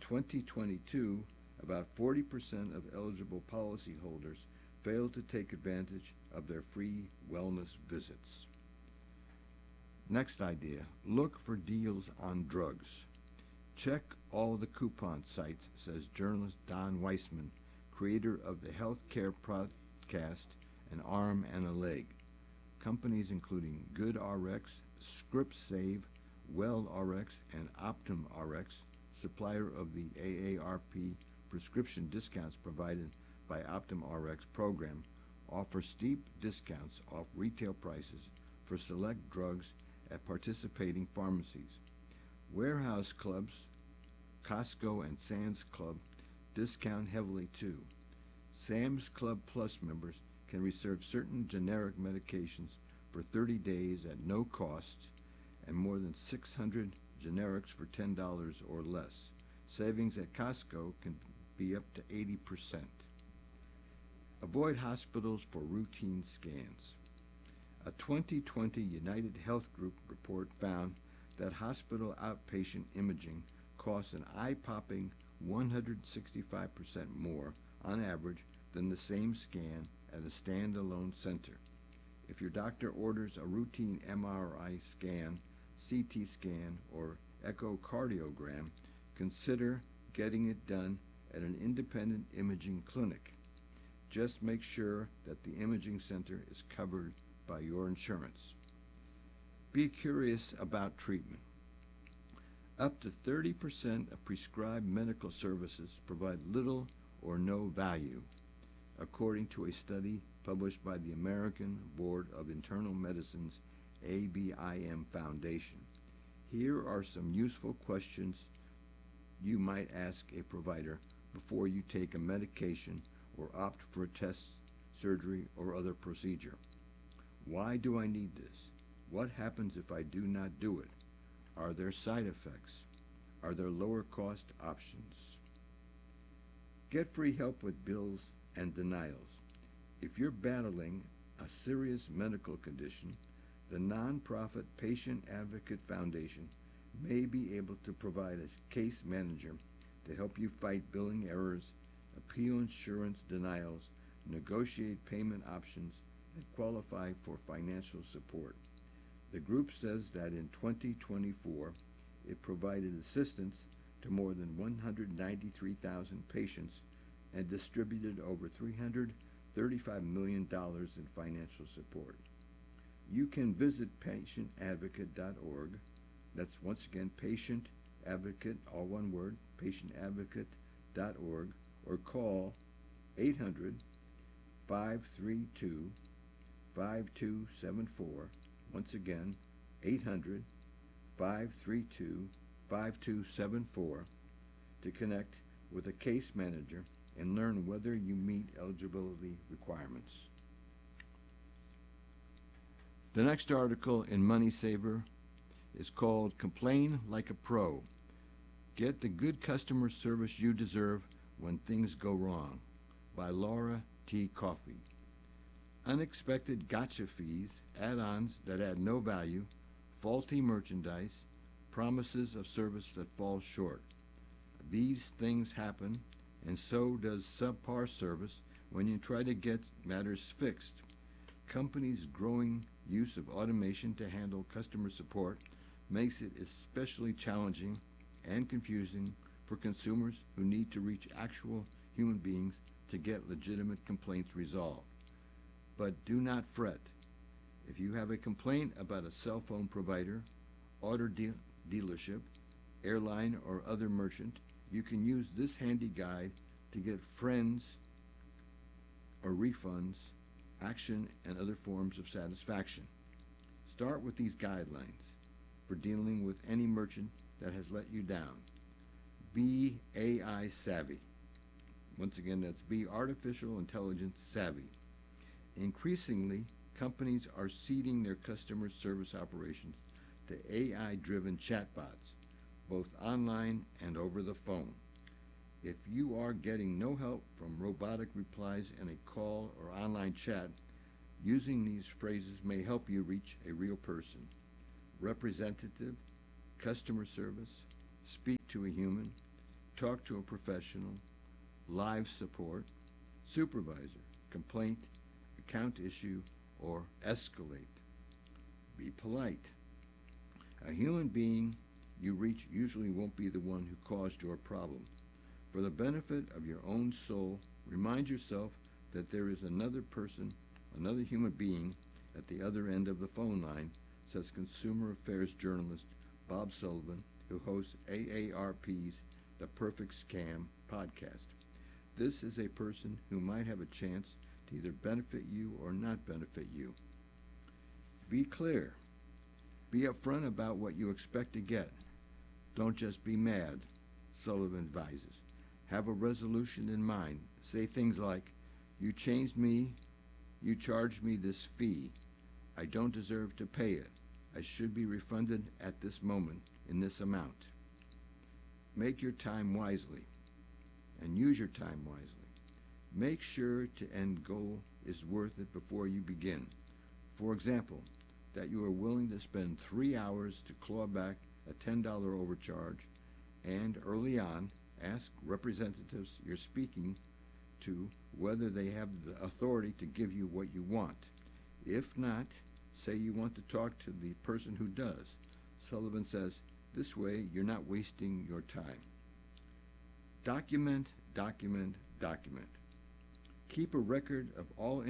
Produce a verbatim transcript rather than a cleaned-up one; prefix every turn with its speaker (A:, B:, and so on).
A: twenty twenty-two, about forty percent of eligible policyholders failed to take advantage of their free wellness visits. Next idea, look for deals on drugs. Check all the coupon sites, says journalist Don Weissman, creator of the healthcare podcast An Arm and a Leg. Companies including GoodRx, ScriptSave, WellRx, and OptumRx, supplier of the A A R P prescription discounts provided by OptumRx program, offer steep discounts off retail prices for select drugs at participating pharmacies. Warehouse clubs, Costco and Sam's Club, discount heavily too. Sam's Club Plus members can reserve certain generic medications for thirty days at no cost, and more than six hundred generics for ten dollars or less. Savings at Costco can be up to eighty percent. Avoid hospitals for routine scans. A twenty twenty United Health Group report found that hospital outpatient imaging costs an eye-popping one hundred sixty-five percent more on average than the same scan at a standalone center. If your doctor orders a routine M R I scan, C T scan, or echocardiogram, consider getting it done at an independent imaging clinic. Just make sure that the imaging center is covered by your insurance. Be curious about treatment. Up to thirty percent of prescribed medical services provide little or no value, according to a study published by the American Board of Internal Medicine's A B I M Foundation. Here are some useful questions you might ask a provider before you take a medication or opt for a test, surgery, or other procedure. Why do I need this? What happens if I do not do it? Are there side effects? Are there lower cost options? Get free help with bills and denials. If you're battling a serious medical condition, the nonprofit Patient Advocate Foundation may be able to provide a case manager to help you fight billing errors, appeal insurance denials, negotiate payment options, and qualify for financial support. The group says that in twenty twenty-four, it provided assistance to more than one hundred ninety-three thousand patients and distributed over three hundred thirty-five million dollars in financial support. You can visit patient advocate dot org. That's once again Patient Advocate, all one word, patient advocate dot org, or call eight hundred, five three two, five two seven four. Once again, eight hundred, five three two, five two seven four to connect with a case manager and learn whether you meet eligibility requirements. The next article in Money Saver is called Complain Like a Pro. Get the good customer service you deserve when things go wrong, by Laura T. Coffey. Unexpected gotcha fees, add-ons that add no value, faulty merchandise, promises of service that fall short. These things happen, and so does subpar service when you try to get matters fixed. Companies' growing use of automation to handle customer support makes it especially challenging and confusing for consumers who need to reach actual human beings to get legitimate complaints resolved. But do not fret. If you have a complaint about a cell phone provider, auto de- dealership, airline, or other merchant, you can use this handy guide to get friends or refunds, action, and other forms of satisfaction. Start with these guidelines for dealing with any merchant that has let you down. Be A I savvy. Once again, that's be artificial intelligence savvy. Increasingly, companies are ceding their customer service operations to A I-driven chatbots, both online and over the phone. If you are getting no help from robotic replies in a call or online chat, using these phrases may help you reach a real person. Representative, customer service, speak to a human, talk to a professional, live support, supervisor, complaint, account issue, or escalate. Be polite. A human being you reach usually won't be the one who caused your problem. For the benefit of your own soul, remind yourself that there is another person, another human being at the other end of the phone line, says consumer affairs journalist Bob Sullivan, who hosts A A R P's The Perfect Scam podcast. This is a person who might have a chance to either benefit you or not benefit you. Be clear. Be upfront about what you expect to get. Don't just be mad, Sullivan advises. Have a resolution in mind. Say things like, "You changed me, you charged me this fee. I don't deserve to pay it. I should be refunded at this moment in this amount." Make your time wisely, and use your time wisely. Make sure the end goal is worth it before you begin. For example, that you are willing to spend three hours to claw back a ten dollar overcharge, and early on, ask representatives you're speaking to whether they have the authority to give you what you want. If not, say you want to talk to the person who does. Sullivan says, this way you're not wasting your time. Document, document, document. Keep a record of all